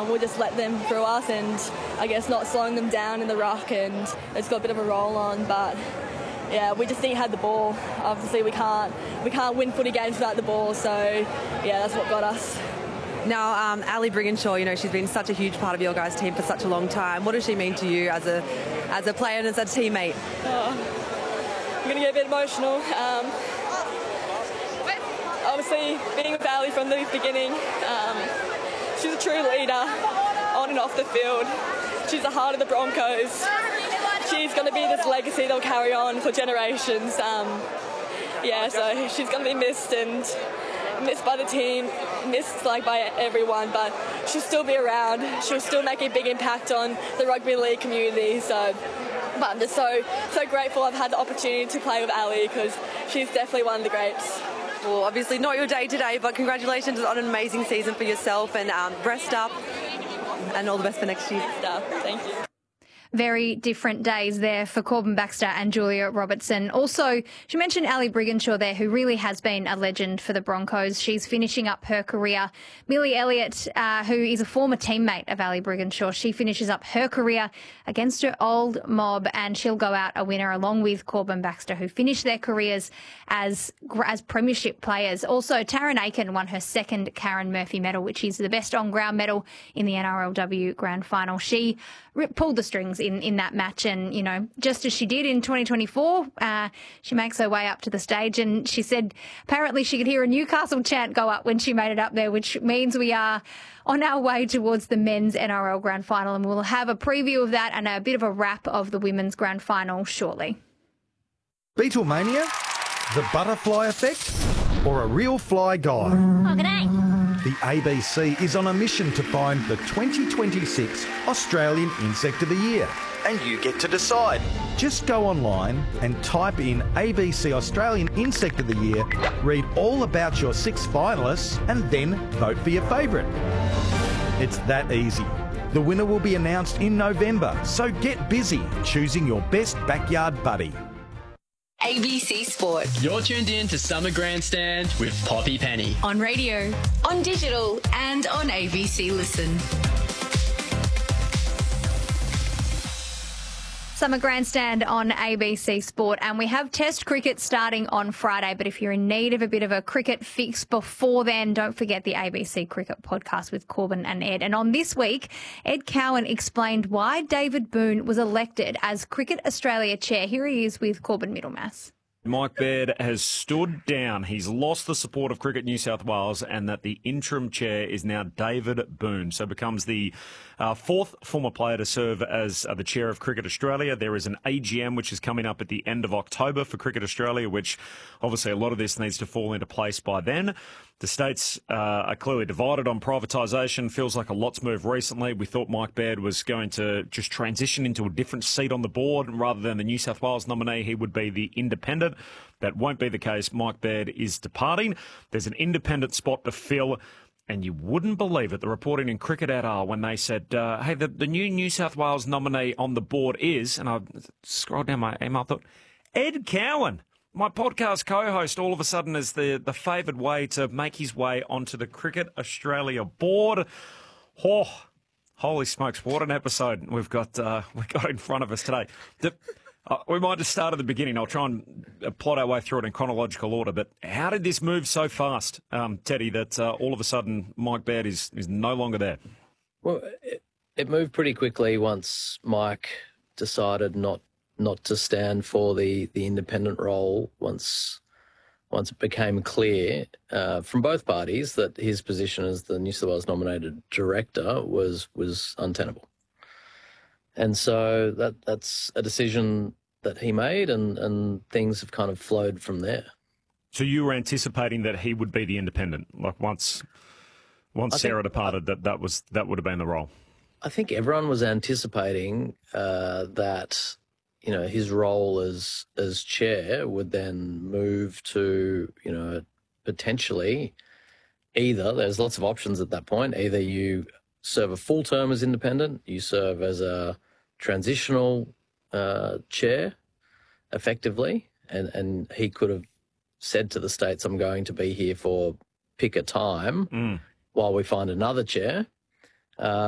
We'll just let them through us and I guess not slowing them down in the ruck, and it's got a bit of a roll on, but yeah, we just need to have the ball. Obviously we can't win footy games without the ball, so yeah, that's what got us. Now, Ali Brigginshaw, she's been such a huge part of your guys' team for such a long time. What does she mean to you as a player and as a teammate? I'm going to get a bit emotional. Obviously, being with Ali from the beginning, she's a true leader on and off the field. She's the heart of the Broncos. She's going to be this legacy that'll carry on for generations. So she's going to be missed and missed by the team, missed by everyone, but she'll still be around. She'll still make a big impact on the rugby league community. But I'm just so grateful I've had the opportunity to play with Ali, because she's definitely one of the greats. Well, obviously not your day today, but congratulations on an amazing season for yourself, and rest up and all the best for next year. Thank you. Very different days there for Corbin Baxter and Julia Robertson. Also, she mentioned Ali Brigginshaw there, who really has been a legend for the Broncos. She's finishing up her career. Millie Elliott, who is a former teammate of Ali Brigginshaw, she finishes up her career against her old mob, and she'll go out a winner along with Corbin Baxter, who finished their careers as premiership players. Also, Taryn Aiken won her second Karen Murphy medal, which is the best on-ground medal in the NRLW Grand Final. She pulled the strings in that match, and just as she did in 2024, she makes her way up to the stage, and she said apparently she could hear a Newcastle chant go up when she made it up there, which means we are on our way towards the men's NRL Grand Final, and we'll have a preview of that and a bit of a wrap of the women's Grand Final shortly. Beatlemania, the butterfly effect, or a real fly guy? Oh, g'day. The ABC is on a mission to find the 2026 Australian Insect of the Year. And you get to decide. Just go online and type in ABC Australian Insect of the Year, read all about your 6 finalists, and then vote for your favourite. It's that easy. The winner will be announced in November, so get busy choosing your best backyard buddy. ABC Sport. You're tuned in to Summer Grandstand with Poppy Penny. On radio, on digital, and on ABC Listen. Summer Grandstand on ABC Sport, and we have Test cricket starting on Friday, but if you're in need of a bit of a cricket fix before then, don't forget the ABC Cricket Podcast with Corbin and Ed. And on this week, Ed Cowan explained why David Boon was elected as Cricket Australia Chair. Here he is with Corbin Middlemass. Mike Baird has stood down. He's lost the support of Cricket New South Wales, and that the interim chair is now David Boon. So becomes the fourth former player to serve as the chair of Cricket Australia. There is an AGM which is coming up at the end of October for Cricket Australia, which obviously a lot of this needs to fall into place by then. The states are clearly divided on privatisation. Feels like a lot's moved recently. We thought Mike Baird was going to just transition into a different seat on the board. Rather than the New South Wales nominee, he would be the independent. That won't be the case. Mike Baird is departing. There's an independent spot to fill. And you wouldn't believe it, the reporting in Cricket et al. When they said, hey, the new South Wales nominee on the board is, and I scrolled down my email, thought, Ed Cowan. My podcast co-host all of a sudden is the favoured way to make his way onto the Cricket Australia board. Oh, holy smokes, what an episode we've got in front of us today. We might just start at the beginning. I'll try and plot our way through it in chronological order. But how did this move so fast, Teddy, that all of a sudden Mike Baird is no longer there? Well, it moved pretty quickly once Mike decided not to stand for the independent role once it became clear from both parties that his position as the New South Wales nominated director was untenable. And so that's a decision that he made, and things have kind of flowed from there. So you were anticipating that he would be the independent, like once Sarah departed, that would have been the role. I think everyone was anticipating that his role as chair would then move to potentially either, there's lots of options at that point, either you serve a full term as independent, you serve as a transitional chair effectively, and he could have said to the states, I'm going to be here for pick a time while we find another chair.